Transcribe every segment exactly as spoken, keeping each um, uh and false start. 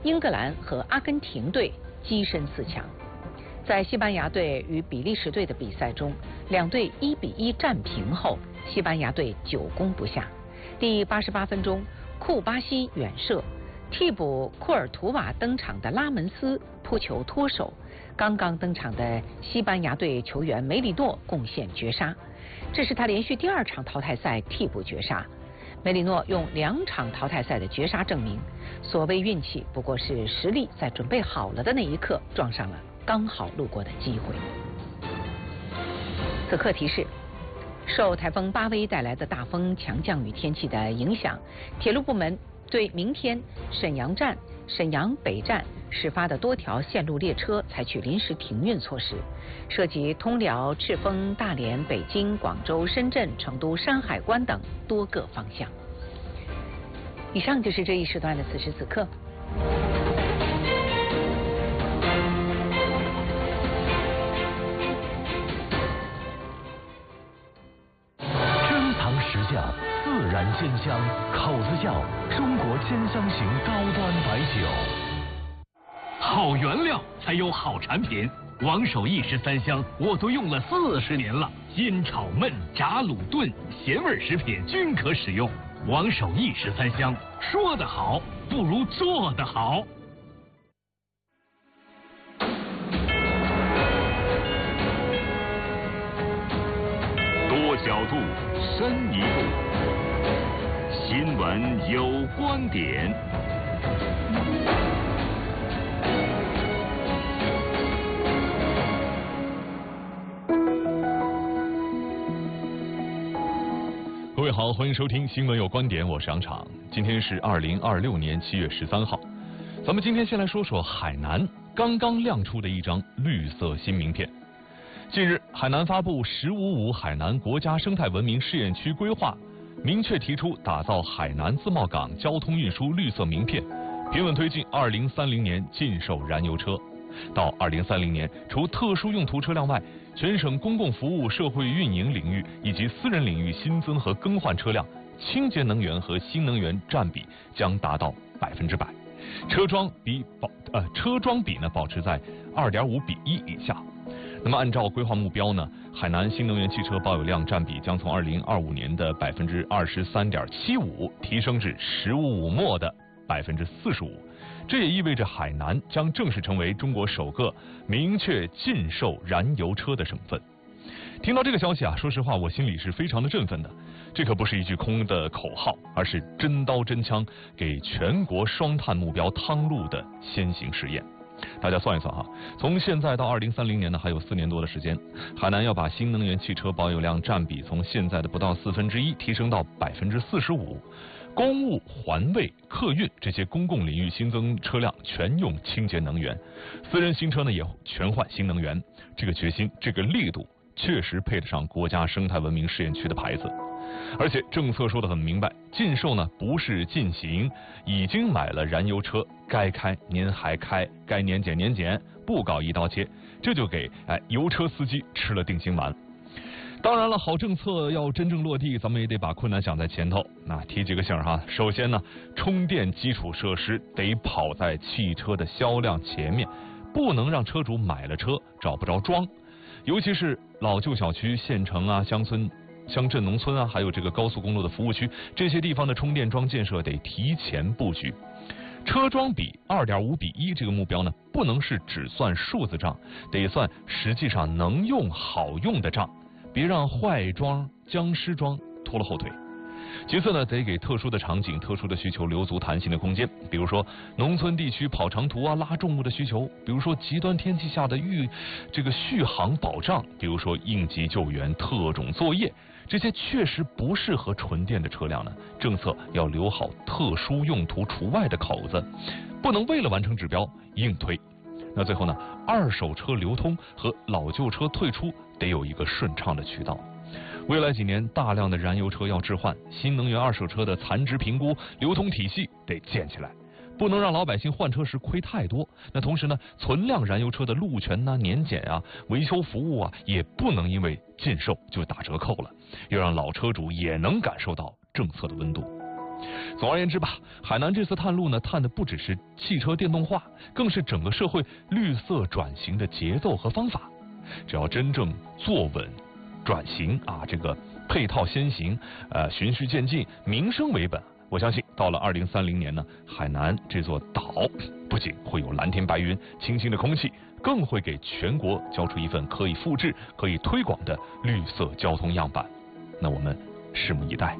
英格兰和阿根廷队跻身四强。在西班牙队与比利时队的比赛中，两队一比一战平后，西班牙队久攻不下。第八十八分钟，库巴西远射，替补库尔图瓦登场的拉门斯扑球脱手，刚刚登场的西班牙队球员梅里诺贡献绝杀，这是他连续第二场淘汰赛替补绝杀。梅里诺用两场淘汰赛的绝杀证明，所谓运气不过是实力在准备好了的那一刻撞上了刚好路过的机会。此刻提示：受台风巴威带来的大风强降雨天气的影响，铁路部门对明天沈阳站、沈阳北站始发的多条线路列车采取临时停运措施，涉及通辽、赤峰、大连、北京、广州、深圳、成都、山海关等多个方向。以上就是这一时段的此时此刻。 珍藏实窖，自然鲜香，口子窖，中国鲜香型高端白酒。 好原料才有好产品，王守义十三香我都用了四十年了，煎炒焖炸卤炖咸味食品均可使用。王守义十三香，说得好不如做得好。 多角度，深一步，新闻有观点。 各位好，欢迎收听新闻有观点，我是杨昶。今天是二零二六年七月十三号，咱们今天先来说说海南刚刚亮出的一张绿色新名片。近日，海南发布“十五五”海南国家生态文明试验区规划，明确提出打造海南自贸港交通运输绿色名片，平稳推进二零三零年禁售燃油车。到二零三零年，除特殊用途车辆外，全省公共服务、社会运营领域以及私人领域新增和更换车辆，清洁能源和新能源占比将达到百分之百，车桩比保呃车桩比呢保持在二点五比一以下。那么按照规划目标呢，海南新能源汽车保有量占比将从二零二五年的百分之二十三点七五提升至“十五五”末的百分之四十五。这也意味着海南将正式成为中国首个明确禁售燃油车的省份。听到这个消息啊，说实话我心里是非常的振奋的。这可不是一句空的口号，而是真刀真枪给全国双碳目标趟路的先行实验。大家算一算哈，从现在到二零三零年呢，还有四年多的时间，海南要把新能源汽车保有量占比从现在的不到四分之一提升到百分之四十五。公务、环卫、客运这些公共领域新增车辆全用清洁能源，私人新车呢也全换新能源。这个决心，这个力度，确实配得上国家生态文明试验区的牌子。而且政策说得很明白，禁售呢不是禁行，已经买了燃油车，该开您还开，该年检年检，不搞一刀切，这就给哎油车司机吃了定心丸。当然了，好政策要真正落地，咱们也得把困难想在前头。那提几个醒哈，首先呢，充电基础设施得跑在汽车的销量前面，不能让车主买了车找不着装。尤其是老旧小区、县城啊、乡村、乡镇、农村啊，还有这个高速公路的服务区，这些地方的充电桩建设得提前布局。车桩比二点五比一这个目标呢，不能是只算数字账，得算实际上能用好用的账。别让坏桩、僵尸桩拖了后腿。其次呢，得给特殊的场景、特殊的需求留足弹性的空间，比如说农村地区跑长途啊、拉重物的需求，比如说极端天气下的预这个续航保障，比如说应急救援、特种作业，这些确实不适合纯电的车辆呢，政策要留好特殊用途除外的口子，不能为了完成指标硬推。那最后呢，二手车流通和老旧车退出得有一个顺畅的渠道。未来几年，大量的燃油车要置换，新能源二手车的残值评估、流通体系得建起来，不能让老百姓换车时亏太多。那同时呢，存量燃油车的路权呐、年检啊、维修服务啊，也不能因为禁售就打折扣了，要让老车主也能感受到政策的温度。 总而言之吧，海南这次探路呢，探的不只是汽车电动化，更是整个社会绿色转型的节奏和方法。只要真正坐稳转型啊，这个配套先行，呃，循序渐进，民生为本。我相信到了二零三零年呢，海南这座岛不仅会有蓝天白云、清新的空气，更会给全国交出一份可以复制、可以推广的绿色交通样板。那我们拭目以待。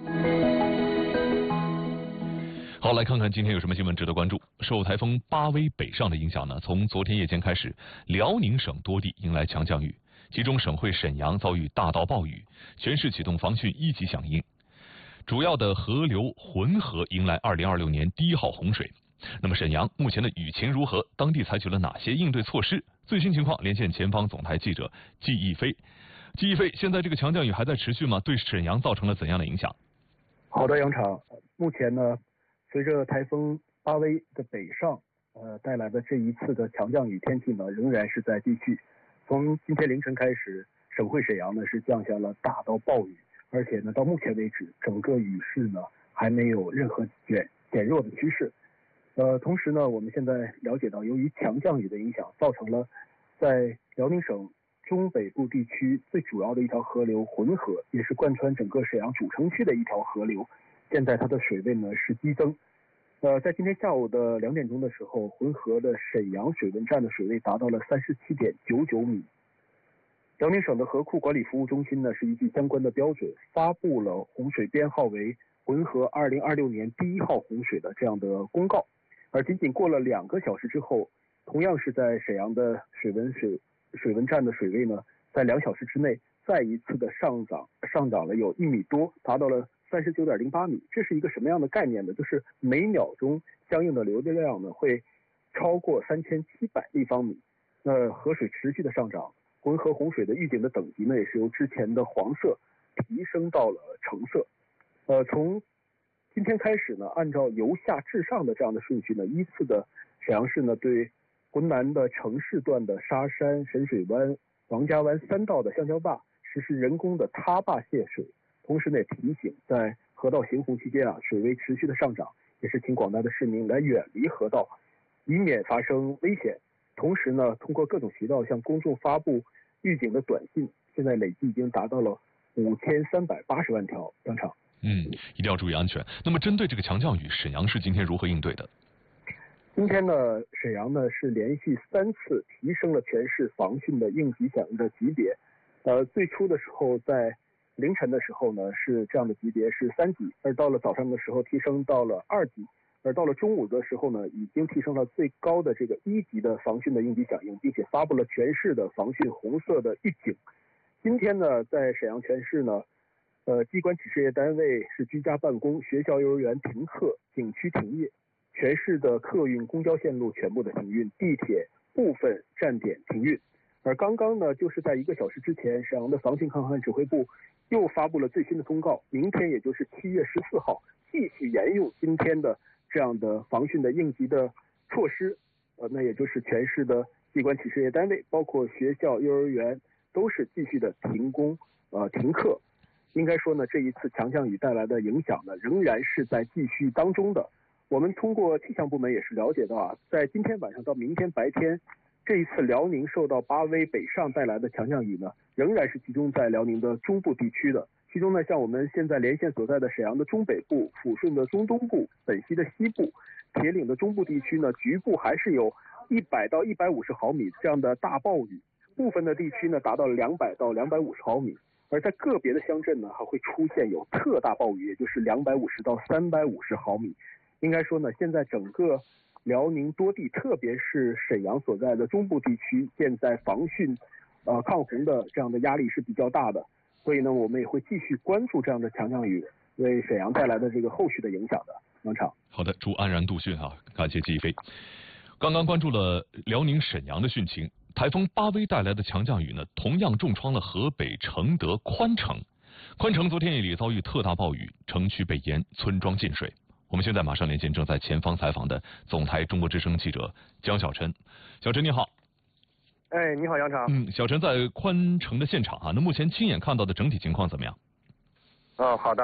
好，来看看今天有什么新闻值得关注。受台风巴威北上的影响呢，从昨天夜间开始，辽宁省多地迎来强降雨，其中省会沈阳遭遇大到暴雨，全市启动防汛一级响应。主要的河流浑河迎来二零二六年第一号洪水。那么沈阳目前的雨情如何？当地采取了哪些应对措施？最新情况连线前方总台记者季逸飞。季逸飞，现在这个强降雨还在持续吗？对沈阳造成了怎样的影响？ 好的，杨场，目前呢，随着台风巴威的北上，呃带来的这一次的强降雨天气呢，仍然是在继续。从今天凌晨开始，省会沈阳呢是降下了大到暴雨，而且呢到目前为止，整个雨势呢还没有任何减减弱的趋势。呃，同时呢，我们现在了解到，由于强降雨的影响，造成了在辽宁省中北部地区最主要的一条河流浑河，也是贯穿整个沈阳主城区的一条河流，现在它的水位呢是激增。呃，在今天下午的两点钟的时候，浑河的沈阳水文站的水位达到了三十七点九九米。辽宁省的河库管理服务中心呢是依据相关的标准，发布了洪水编号为浑河二零二六年第一号洪水的这样的公告。而仅仅过了两个小时之后，同样是在沈阳的水文水水文站的水位呢，在两小时之内再一次的上涨，上涨了有一米多，达到了三十九点零八米。这是一个什么样的概念呢？就是每秒钟相应的流流量呢会超过三千七百立方米。那河水持续的上涨，浑河洪水的预警的等级呢也是由之前的黄色提升到了橙色。呃，从今天开始呢，按照由下至上的这样的顺序呢，依次的沈阳市呢对浑南的城市段的沙山、沈水湾、王家湾三道的橡胶坝实施人工的塌坝泄水，同时呢也提醒在河道行洪期间啊，水位持续的上涨，也是请广大的市民来远离河道，以免发生危险。同时呢，通过各种渠道向公众发布预警的短信，现在累计已经达到了五千三百八十万条。杨场。 嗯，一定要注意安全。那么针对这个强降雨，沈阳市今天如何应对的？ 今天呢，沈阳呢是连续三次提升了全市防汛的应急响应的级别。呃，最初的时候在凌晨的时候呢是这样的级别是三级，而到了早上的时候提升到了二级，而到了中午的时候呢，已经提升到最高的这个一级的防汛的应急响应，并且发布了全市的防汛红色的预警。今天呢，在沈阳全市呢。呃，机关企事业单位是居家办公，学校幼儿园停课，景区停业，全市的客运公交线路全部的停运，地铁部分站点停运。而刚刚呢，就是在一个小时之前，沈阳的防汛抗旱指挥部又发布了最新的通告，明天也就是七月十四号，继续沿用今天的这样的防汛的应急的措施。呃，那也就是全市的机关企事业单位，包括学校、幼儿园，都是继续的停工、呃停课。应该说呢，这一次强降雨带来的影响呢，仍然是在继续当中的。我们通过气象部门也是了解到啊，在今天晚上到明天白天，这一次辽宁受到巴威北上带来的强降雨呢，仍然是集中在辽宁的中部地区的。其中呢，像我们现在连线所在的沈阳的中北部、抚顺的中东部、本溪的西部、铁岭的中部地区呢，局部还是有一百到一百五十毫米这样的大暴雨，部分的地区呢达到两百到两百五十毫米。而在个别的乡镇呢，还会出现有特大暴雨，也就是两百五十到三百五十毫米。应该说呢，现在整个辽宁多地，特别是沈阳所在的中部地区，现在防汛、呃抗洪的这样的压力是比较大的。所以呢，我们也会继续关注这样的强降雨为沈阳带来的这个后续的影响的。杨场。 好的，祝安然度汛啊！感谢季逸飞。刚刚关注了辽宁沈阳的汛情。台风巴威带来的强降雨呢，同样重创了河北承德宽城。宽城昨天夜里遭遇特大暴雨，城区被淹，村庄进水。我们现在马上连线正在前方采访的总台中国之声记者江小晨。小晨你好。 哎，你好杨场。 嗯，小晨在宽城的现场啊，那目前亲眼看到的整体情况怎么样？ 哦，好的，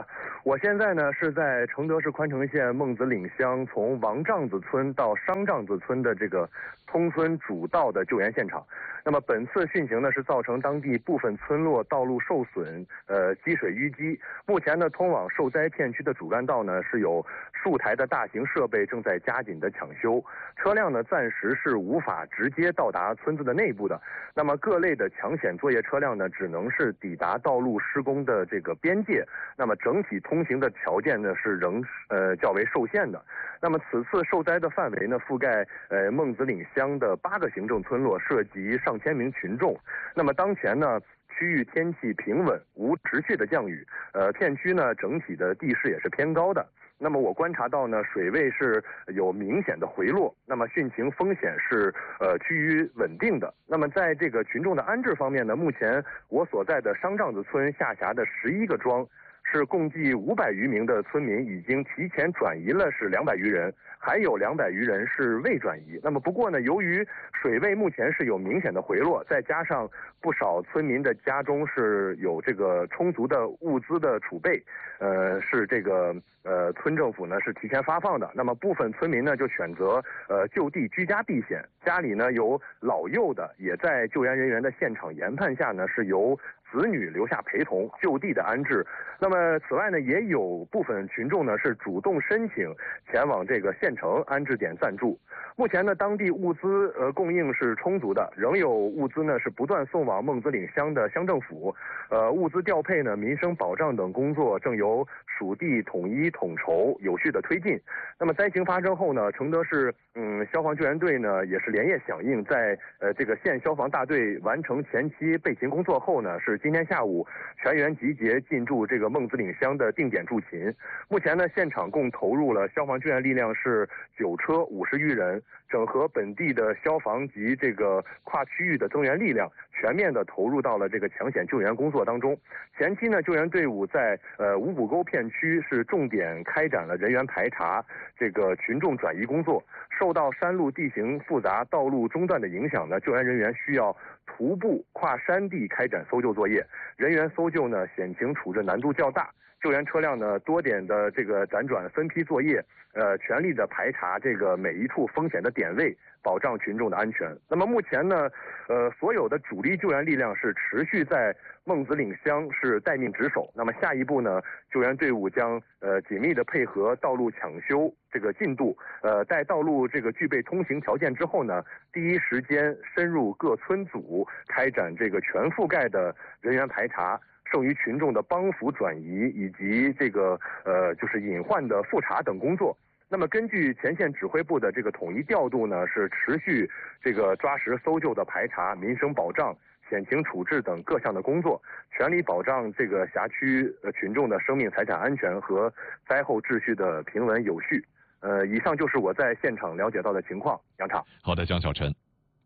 我现在呢是在承德市宽城县孟子岭乡，从王帐子村到商帐子村的这个通村主道的救援现场。那么本次汛情呢是造成当地部分村落道路受损，呃积水淤积。目前呢通往受灾片区的主干道呢是有数台的大型设备正在加紧的抢修，车辆呢暂时是无法直接到达村子的内部的。那么各类的抢险作业车辆呢只能是抵达道路施工的这个边界，那么整体通行的条件呢是仍呃较为受限的。那么此次受灾的范围呢覆盖呃孟子岭乡的八个行政村落，涉及上千名群众。那么当前呢区域天气平稳，无持续的降雨，呃片区呢整体的地势也是偏高的。那么我观察到呢，水位是有明显的回落，那么汛情风险是呃趋于稳定的。那么在这个群众的安置方面呢，目前我所在的商帐子村下辖的十一个庄，是共计五百余名的村民已经提前转移了是两百余人，还有两百余人是未转移。那么不过呢，由于水位目前是有明显的回落，再加上不少村民的家中是有这个充足的物资的储备，呃，是这个呃村政府呢是提前发放的。那么部分村民呢就选择呃就地居家避险，家里呢有老幼的，也在救援人员的现场研判下呢是由子女留下陪同就地的安置。那么此外呢，也有部分群众呢是主动申请前往这个县城安置点暂住。目前呢，当地物资呃供应是充足的，仍有物资呢是不断送往孟子岭乡的乡政府。呃，物资调配呢、民生保障等工作正由属地统一统筹，有序的推进。那么灾情发生后呢，承德市嗯消防救援队呢也是连夜响应，在呃这个县消防大队完成前期备勤工作后呢，是今天下午全员集结进驻这个孟子岭乡的定点驻勤。目前呢，现场共投入了消防救援力量是九车五十余人，整合本地的消防及这个跨区域的增援力量，全面的投入到了这个抢险救援工作当中。前期呢，救援队伍在呃五股沟片区是重点开展了人员排查、这个群众转移工作。受到山路地形复杂、道路中断的影响呢，救援人员需要徒步跨山地开展搜救作业，人员搜救呢险情处置难度较大。救援车辆呢多点的这个辗转分批作业，呃，全力的排查这个每一处风险的点位，保障群众的安全。那么目前呢，呃，所有的主力救援力量是持续在孟子岭乡是待命值守。那么下一步呢，救援队伍将呃紧密的配合道路抢修这个进度，呃，待道路这个具备通行条件之后呢，第一时间深入各村组，开展这个全覆盖的人员排查。剩余群众的帮扶转移以及这个呃就是隐患的复查等工作。那么根据前线指挥部的这个统一调度呢，是持续这个抓实搜救的排查、民生保障、险情处置等各项的工作，全力保障这个辖区呃群众的生命财产安全和灾后秩序的平稳有序。呃，以上就是我在现场了解到的情况。杨场。 好的，江小晨。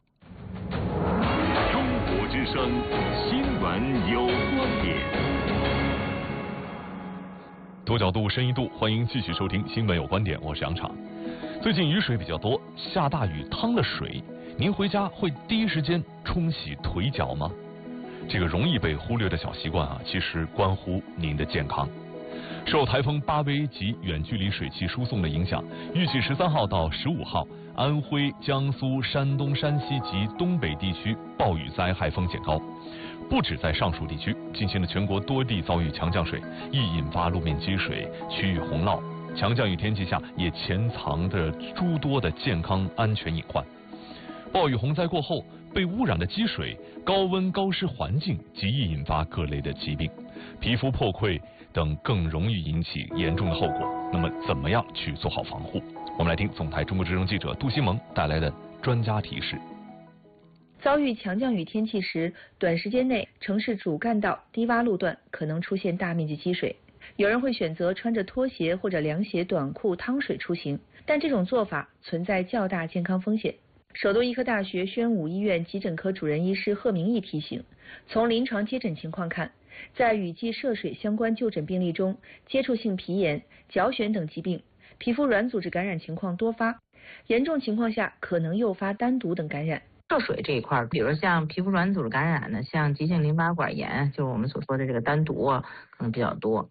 中国之声新闻有观点。 多角度、深一度，欢迎继续收听《新闻有观点》，我是杨场。最近雨水比较多，下大雨趟了水，您回家会第一时间冲洗腿脚吗？这个容易被忽略的小习惯啊，其实关乎您的健康。受台风巴威及远距离水汽输送的影响，预计十三号到十五号，安徽、江苏、山东、山西及东北地区暴雨灾害风险高。不止在上述地区，近期的全国多地遭遇强降水，易引发路面积水、区域洪涝。强降雨天气下，也潜藏着诸多的健康安全隐患。暴雨洪灾过后，被污染的积水、高温高湿环境极易引发各类的疾病，皮肤破溃等更容易引起严重的后果。那么，怎么样去做好防护？我们来听总台中国之声记者杜新萌带来的专家提示。 遭遇强降雨天气时，短时间内城市主干道、低洼路段可能出现大面积积水。有人会选择穿着拖鞋或者凉鞋、短裤趟水出行，但这种做法存在较大健康风险。首都医科大学宣武医院急诊科主任医师贺明义提醒，从临床接诊情况看，在雨季涉水相关就诊病例中，接触性皮炎、脚癣等疾病、皮肤软组织感染情况多发，严重情况下可能诱发单独等感染。 涉水这一块，比如像皮肤软组织感染呢，像急性淋巴管炎，就是我们所说的这个单独啊，可能比较多。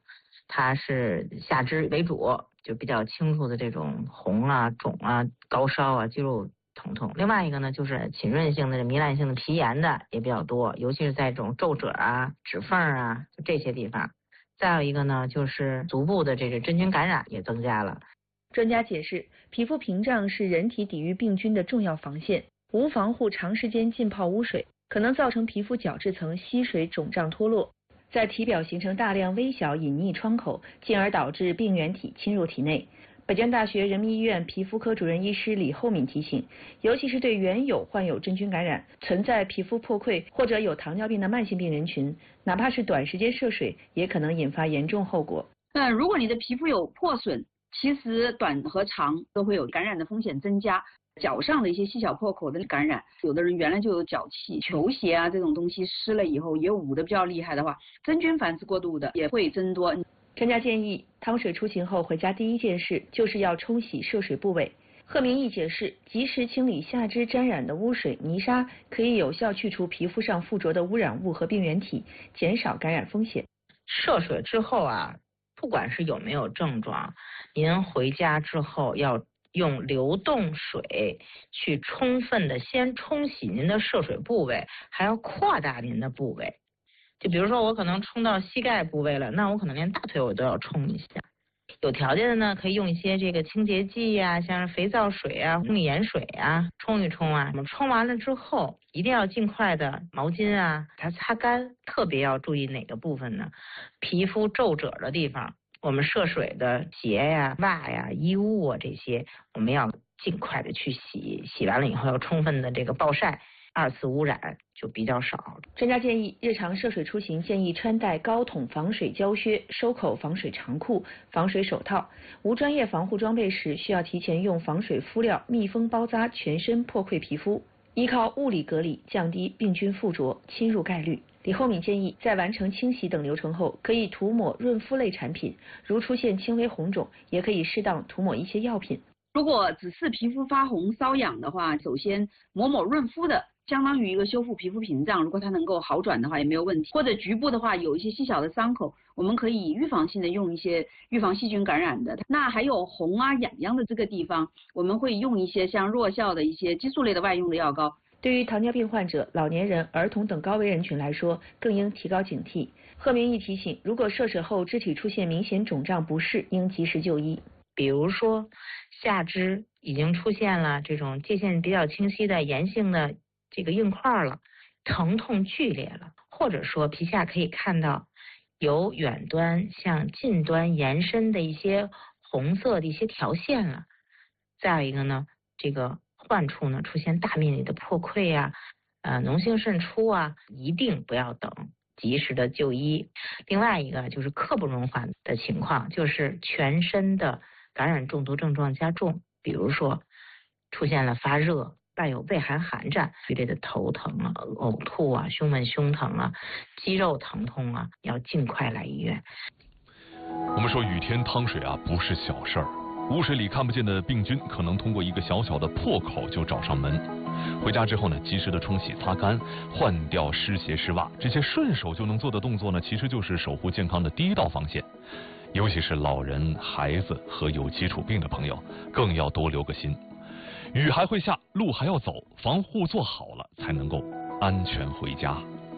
它是下肢为主，就比较清楚的这种红啊、肿啊、高烧啊、肌肉疼痛。另外一个呢，就是浸润性的、糜烂性的皮炎的也比较多，尤其是在这种皱褶啊、指缝啊就这些地方。再有一个呢，就是足部的这个真菌感染也增加了。 专家解释，皮肤屏障是人体抵御病菌的重要防线，无防护长时间浸泡污水，可能造成皮肤角质层吸水肿胀脱落，在体表形成大量微小隐匿窗口，进而导致病原体侵入体内。北京大学人民医院皮肤科主任医师李厚敏提醒，尤其是对原有患有真菌感染、存在皮肤破溃或者有糖尿病的慢性病人群，哪怕是短时间涉水，也可能引发严重后果。 那如果你的皮肤有破损，其实短和长都会有感染的风险增加。脚上的一些细小破口的感染，有的人原来就有脚气，球鞋啊这种东西湿了以后也捂得比较厉害的话，真菌繁殖过度的也会增多。 专家建议，汤水出行后回家第一件事就是要冲洗涉水部位。贺明义解释，及时清理下肢沾染的污水、泥沙，可以有效去除皮肤上附着的污染物和病原体，减少感染风险。 涉水之后啊，不管是有没有症状，您回家之后要用流动水去充分的先冲洗您的涉水部位，还要扩大您的部位。就比如说我可能冲到膝盖部位了，那我可能连大腿我都要冲一下。有条件的呢，可以用一些这个清洁剂呀、啊，像是肥皂水啊、红米盐水啊，冲一冲啊。我们冲完了之后，一定要尽快的毛巾啊，它擦干。特别要注意哪个部分呢？皮肤皱褶的地方，我们涉水的鞋呀、袜呀、衣物啊这些，我们要尽快的去洗。洗完了以后要充分的这个暴晒。二次污染就比较少。 专家建议，日常涉水出行建议穿戴高筒防水胶靴、收口防水长裤、防水手套。无专业防护装备时，需要提前用防水敷料密封包扎全身破溃皮肤，依靠物理隔离降低病菌附着侵入概率。李厚敏建议，在完成清洗等流程后，可以涂抹润肤类产品，如出现轻微红肿，也可以适当涂抹一些药品。 如果只是皮肤发红瘙痒的话，首先抹抹润肤的，相当于一个修复皮肤屏障，如果它能够好转的话也没有问题。或者局部的话有一些细小的伤口，我们可以预防性的用一些预防细菌感染的。那还有红啊痒痒的这个地方，我们会用一些像弱效的一些激素类的外用的药膏。 对于糖尿病患者、老年人、儿童等高危人群来说，更应提高警惕。贺明义提醒，如果涉水后肢体出现明显肿胀不适，应及时就医。 比如说下肢已经出现了这种界限比较清晰的炎性的这个硬块了，疼痛剧烈了，或者说皮下可以看到由远端向近端延伸的一些红色的一些条线了。再有一个呢，这个患处呢出现大面积的破溃啊，呃脓性渗出啊，一定不要等，及时的就医。另外一个就是刻不容缓的情况，就是全身的感染中毒症状加重，比如说出现了发热、伴有畏寒寒战剧烈的头疼啊、呕吐啊、胸闷胸疼啊、肌肉疼痛啊，要尽快来医院。 我们说雨天趟水啊不是小事儿，污水里看不见的病菌可能通过一个小小的破口就找上门。回家之后呢，及时的冲洗擦干，换掉湿鞋湿袜，这些顺手就能做的动作呢，其实就是守护健康的第一道防线。尤其是老人、孩子和有基础病的朋友，更要多留个心。雨还会下，路还要走，防护做好了，才能够安全回家。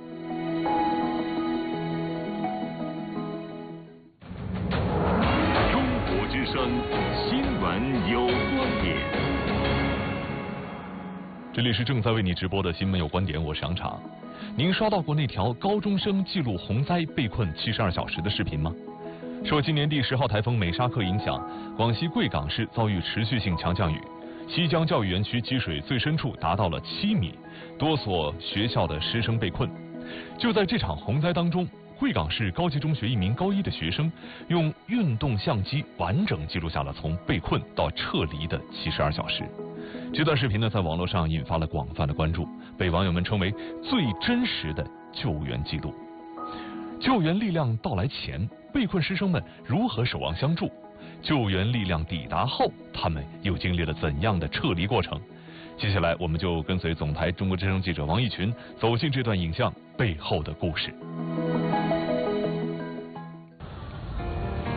中国之声新闻有观点。 这里是正在为你直播的新闻有观点，我是杨昶。您刷到过那条高中生记录洪灾被困七十二小时的视频吗？受今年第十号台风美沙克影响，广西贵港市遭遇持续性强降雨，西江教育园区积水最深处达到了七米，多所学校的师生被困。就在这场洪灾当中，贵港市高级中学一名高一的学生用运动相机完整记录下了从被困到撤离的七十二小时。这段视频呢，在网络上引发了广泛的关注，被网友们称为最真实的救援记录。救援力量到来前，被困师生们如何守望相助？救援力量抵达后，他们又经历了怎样的撤离过程？接下来，我们就跟随总台中国之声记者王义群走进这段影像背后的故事。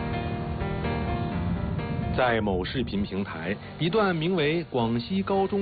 在某视频平台，一段名为《广西高中